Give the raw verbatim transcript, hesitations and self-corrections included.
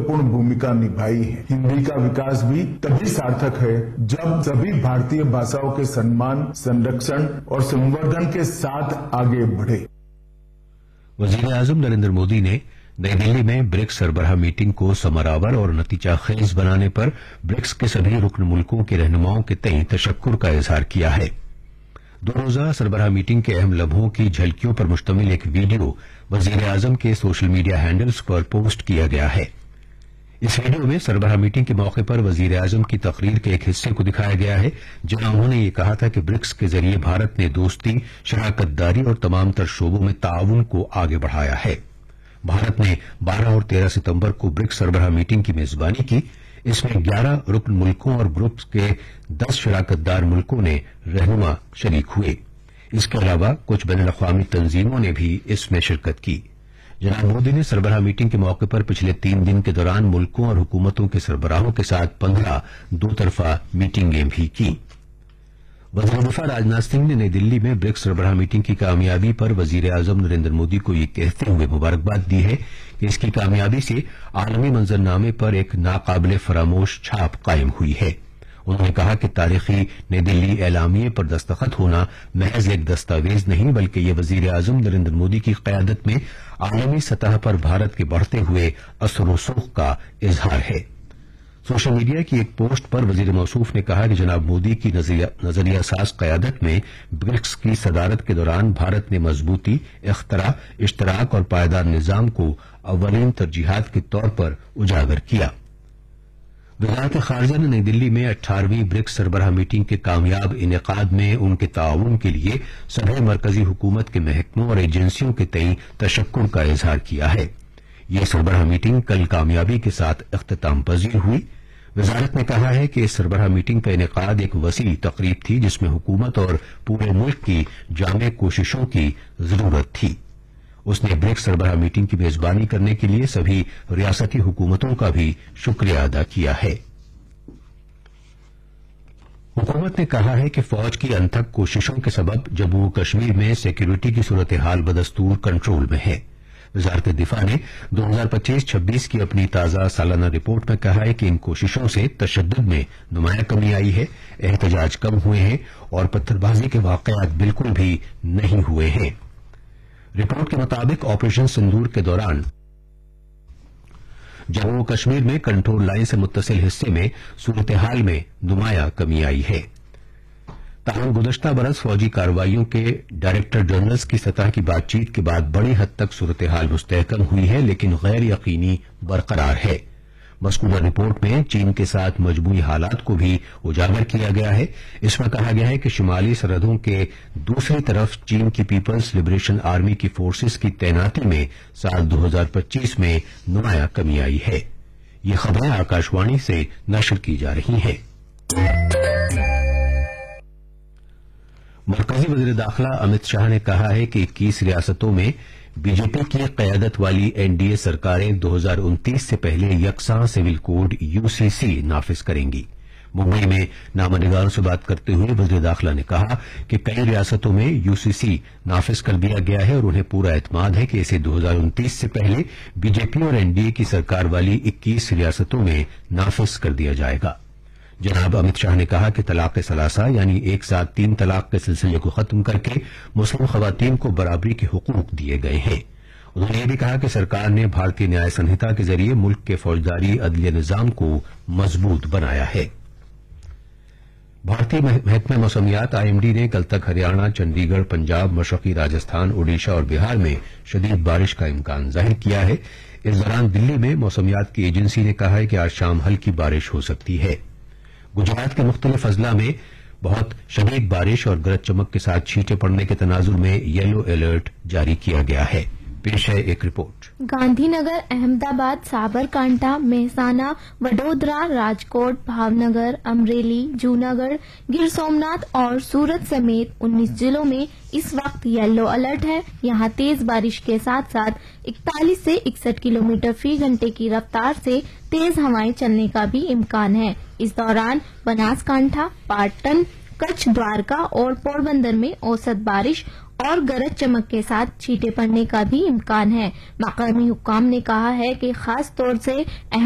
महत्वपूर्ण भूमिका निभाई है। हिंदी का विकास भी तभी सार्थक है जब सभी भारतीय भाषाओं के सम्मान, संरक्षण और संवर्धन के साथ आगे बढ़े। वजीर आजम नरेंद्र मोदी ने नई दिल्ली में ब्रिक्स सरबराह मीटिंग को समरावर और नतीजाखेज बनाने पर ब्रिक्स के सभी रुकन मुल्कों के रहनुमाओं के तई तशक्कुर का इजहार किया है। दो रोजा सरबराह मीटिंग के अहम लम्हों की झलकियों पर मुश्तमिल एक वीडियो वजीर आजम के सोशल मीडिया हैंडल्स पर पोस्ट किया गया है। इस वीडियो में सरबराह मीटिंग के मौके पर वजीर आजम की तकरीर के एक हिस्से को दिखाया गया है, जहां उन्होंने ये कहा था कि ब्रिक्स के जरिए भारत ने दोस्ती, शराकतदारी और तमाम तर शोबों में ताउन को आगे बढ़ाया है। भारत ने बारह और तेरह सितंबर को ब्रिक्स सरबराह मीटिंग की मेजबानी की। इसमें ग्यारह रुकन मुल्कों और ग्रुप के दस शराकतदार मुल्कों ने रहनुमा शरीक हुए। इसके अलावा कुछ बैनुल अक़वामी तंजीमों ने भी इसमें शिरकत की। जनाब मोदी ने सरबराह मीटिंग के मौके पर पिछले तीन दिन के दौरान मुल्कों और हुकूमतों के सरबराहों के साथ पंद्रह दो तरफा मीटिंगें भी की। वज़ीर दिफा राजनाथ सिंह ने नई दिल्ली में ब्रिक्स सरबराह मीटिंग की कामयाबी पर वजीर आजम नरेंद्र मोदी को ये कहते हुए मुबारकबाद दी है कि इसकी कामयाबी से आलमी मंजरनामे पर एक नाकाबिले फरामोश छाप कायम हुई है। उन्होंने कहा कि तारीखी नई दिल्ली एलामिये पर दस्तखत होना महज एक दस्तावेज नहीं, बल्कि ये वजीर आजम नरेंद्र मोदी की क़यादत में आलमी सतह पर भारत के बढ़ते हुए असर रसूख का इजहार है। सोशल मीडिया की एक पोस्ट पर वजीर मौसूफ ने कहा कि जनाब मोदी की नजरिया साज कयादत में ब्रिक्स की सदारत के दौरान भारत ने मजबूती, इख्तरा, इश्तराक और पायदार निजाम को अव्वलीन तरजीहात के तौर पर उजागर किया। वज़ारत ख़ारिजा ने नई दिल्ली में अट्ठारहवीं ब्रिक्स सरबराह मीटिंग के कामयाब इनेकाद में उनके ताउन के लिए सभी मरकजी हुकूमत के महकमों और एजेंसियों के तई तशक्कुर का इजहार किया है। यह सरबराह मीटिंग कल कामयाबी के साथ इख्तिताम पजीर हुई। वजारत ने कहा है कि इस सरबराह मीटिंग का इनेकाद एक वसी तकरीब थी, जिसमें हुकूमत और पूरे मुल्क की जामे कोशिशों की जरूरत थी। उसने ब्रिक्स सरबराह मीटिंग की मेजबानी करने के लिए सभी रियासती हुकूमतों का भी शुक्रिया अदा किया है। हुकूमत ने कहा है कि फौज की अनथक कोशिशों के सबब जम्मू कश्मीर में सिक्योरिटी की सूरत हाल बदस्तूर कंट्रोल में है। वजारत दिफा ने दो हजार पच्चीस छब्बीस की अपनी ताजा सालाना रिपोर्ट में कहा है कि इन कोशिशों से तशद्दुद में नुमाया कमी आई है, एहतजाज कम हुए हैं और पत्थरबाजी के वाकयात बिल्कुल भी नहीं हुए हैं। रिपोर्ट के मुताबिक ऑपरेशन सिंदूर के दौरान जम्मू कश्मीर में कंट्रोल लाइन से मुत्तसिल हिस्से में सूरत हाल में नुमाया कमी आई है। ताहम गुज़श्ता बरस फौजी कार्रवाइयों के डायरेक्टर जनरल्स की सतह की बातचीत के बाद बड़ी हद तक सूरत हाल मुस्तहकम हुई है, लेकिन गैर यकीनी बरकरार है। मज़कूरा रिपोर्ट में चीन के साथ मजमूई हालात को भी उजागर किया गया है। इसमें कहा गया है कि शिमाली सरहदों के दूसरी तरफ चीन की पीपल्स लिबरेशन आर्मी की फोर्सेस की तैनाती में साल दो हजार पच्चीस में नुमाया कमी आई है। ये खबरें आकाशवाणी से नशर की जा रही हैं। मरकजी वज़ीर दाखिला अमित शाह ने कहा है कि इक्कीस रियासतों में बीजेपी की क़यादत वाली एनडीए सरकारें दो हजार उनतीस से पहले यकसां सिविल कोड यूसीसी नाफिज करेंगी। मुंबई में नामनिगारों से बात करते हुए वज़ीर दाखिला ने कहा कि कई रियासतों में यूसीसी नाफिज कर दिया गया है और उन्हें पूरा एतमाद है कि इसे दो हजार उनतीस से पहले बीजेपी और एनडीए की सरकार वाली इक्कीस रियासतों में नाफिज कर दिया जाएगा। जनाब अमित शाह ने कहा कि तलाक सलासा यानी एक साथ तीन तलाक के सिलसिले को खत्म करके मुस्लिम खवातीन को बराबरी के हुकूक दिए गए हैं। उन्होंने यह भी कहा कि सरकार ने भारतीय न्याय संहिता के जरिए मुल्क के फौजदारी अदलिया निजाम को मजबूत बनाया है। भारतीय महकमा मौसमियात आईएमडी ने कल तक हरियाणा, चंडीगढ़, पंजाब, मशरकी राजस्थान, ओडिशा और बिहार में शदीद बारिश का इम्कान जाहिर किया है। इस दौरान दिल्ली में मौसमियात की एजेंसी ने कहा है कि आज शाम हल्की बारिश हो सकती है। गुजरात के मुख्तलिफ अजला में बहुत शदीद बारिश और गरज चमक के साथ छींटे पड़ने के तनाजुर में येलो अलर्ट जारी किया गया है। पेश है एक रिपोर्ट। गांधीनगर, अहमदाबाद, साबरकांठा, मेहसाना, वडोदरा, राजकोट, भावनगर, अमरेली, जूनागढ़, गिर सोमनाथ और सूरत समेत उन्नीस जिलों में इस वक्त येलो अलर्ट है। यहां तेज बारिश के साथ साथ इकतालीस से इकसठ किलोमीटर फी घंटे की रफ्तार से तेज हवाएं चलने का भी इम्कान है। इस दौरान बनासकांठा, पाटन, कच्छ, द्वारका और पोरबंदर में औसत बारिश और गरज चमक के साथ छींटे पड़ने का भी इम्कान है। मकामी हुक्काम ने कहा है कि खास तौर से